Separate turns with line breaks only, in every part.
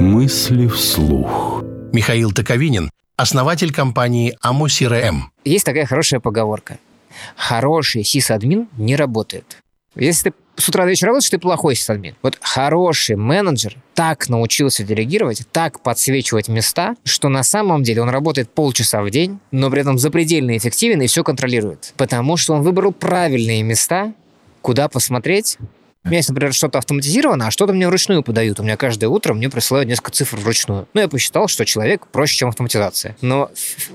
Мысли вслух.
Михаил Токовинин, основатель компании AMO CRM.
Есть такая хорошая поговорка. Хороший сисадмин не работает. Если ты с утра до вечера работаешь, ты плохой сисадмин. Вот хороший менеджер так научился делегировать, так подсвечивать места, что на самом деле он работает полчаса в день, но при этом запредельно эффективен и все контролирует. Потому что он выбрал правильные места, куда посмотреть. У меня есть, например, что-то автоматизировано, а что-то мне вручную подают. У меня каждое утро мне присылают несколько цифр вручную. Я посчитал, что человек проще, чем автоматизация. Но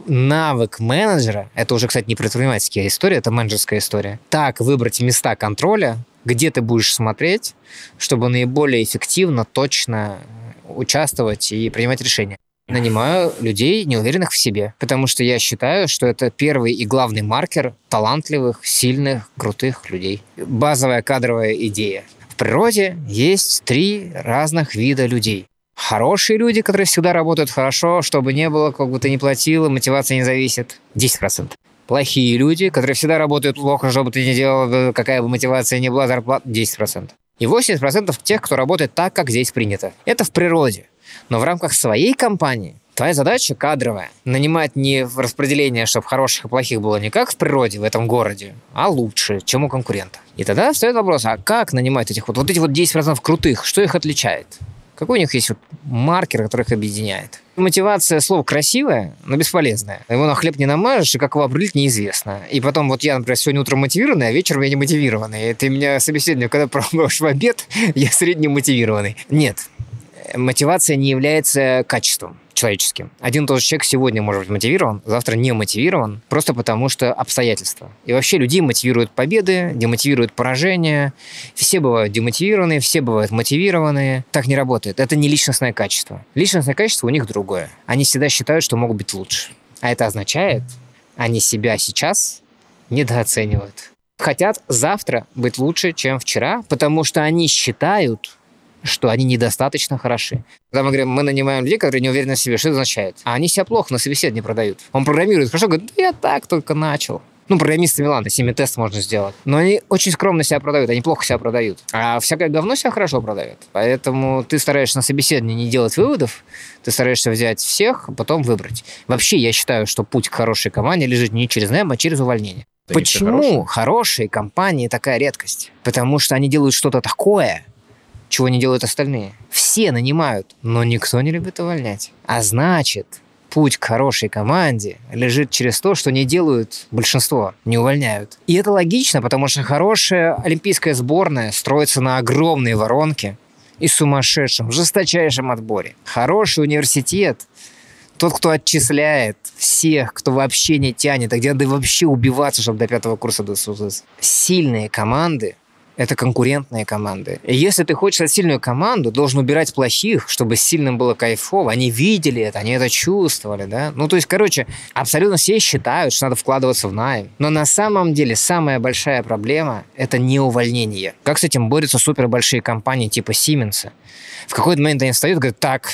навык менеджера, это уже, кстати, не предпринимательская история, это менеджерская история. Так выбрать места контроля, где ты будешь смотреть, чтобы наиболее эффективно, точно участвовать и принимать решения. Нанимаю людей, неуверенных в себе, потому что я считаю, что это первый и главный маркер талантливых, сильных, крутых людей. Базовая кадровая идея. В природе есть 3 разных вида людей. Хорошие люди, которые всегда работают хорошо, чтобы не было, как бы ты ни платил, мотивация не зависит. 10%. Плохие люди, которые всегда работают плохо, что бы ты ни делал, какая бы мотивация ни была, зарплата 10%. И 80% тех, кто работает так, как здесь принято. Это в природе. Но в рамках своей компании твоя задача кадровая. Нанимать не в распределение, чтобы хороших и плохих было не как в природе, в этом городе, а лучше, чем у конкурента. И тогда встает вопрос, а как нанимать этих вот эти 10% крутых, что их отличает? Какой у них есть маркер, который их объединяет? Мотивация слово красивое, но бесполезное. Его на хлеб не намажешь, и как его определить, неизвестно. И потом я, например, сегодня утром мотивированный, а вечером я не мотивированный. И ты меня собеседник, когда пробуешь в обед, я среднемотивированный. Нет. Мотивация не является качеством человеческим. Один и тот же человек сегодня может быть мотивирован, завтра не мотивирован, просто потому что обстоятельства. И вообще людей мотивируют победы, демотивируют поражения. Все бывают демотивированные, все бывают мотивированные. Так не работает. Это не личностное качество. Личностное качество у них другое. Они всегда считают, что могут быть лучше. А это означает, они себя сейчас недооценивают. Хотят завтра быть лучше, чем вчера, потому что они считают, что они недостаточно хороши. Когда мы говорим, мы нанимаем людей, которые не уверены в себе, что это означает? А они себя плохо на собеседовании продают. Он программирует хорошо, говорит, да я так только начал. Программистами, ладно, с ними тест можно сделать. Но они очень скромно себя продают, они плохо себя продают. А всякое говно себя хорошо продает. Поэтому ты стараешься на собеседовании не делать выводов, ты стараешься взять всех, а потом выбрать. Вообще, я считаю, что путь к хорошей команде лежит не через найм, а через увольнение. Почему хорошие компании такая редкость? Потому что они делают что-то такое, чего не делают остальные. Все нанимают, но никто не любит увольнять. А значит, путь к хорошей команде лежит через то, что не делают большинство, не увольняют. И это логично, потому что хорошая олимпийская сборная строится на огромной воронке и сумасшедшем, жесточайшем отборе. Хороший университет, тот, кто отчисляет всех, кто вообще не тянет, а где надо вообще убиваться, чтобы до 5 курса досудиться. Сильные команды — это конкурентные команды. И если ты хочешь создать сильную команду, должен убирать плохих, чтобы с сильным было кайфово. Они видели это, они это чувствовали, да? Абсолютно все считают, что надо вкладываться в найм. Но на самом деле самая большая проблема – это не увольнение. Как с этим борются супербольшие компании типа Siemens? В какой-то момент они встают и говорят, так,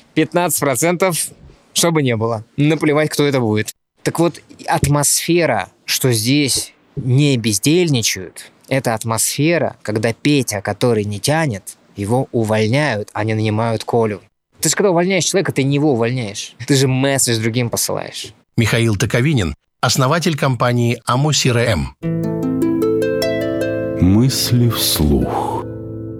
15%, чтобы не было. Наплевать, кто это будет. Так вот, атмосфера, что здесь не бездельничают, это атмосфера, когда Петя, который не тянет, его увольняют, а не нанимают Колю. Ты же когда увольняешь человека, ты не его увольняешь. Ты же месседж другим посылаешь.
Михаил Токовинин, основатель компании AMO CRM.
Мысли вслух.